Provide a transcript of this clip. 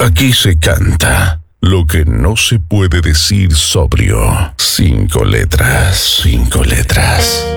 Aquí se canta lo que no se puede decir sobrio. 5 letras, 5 letras.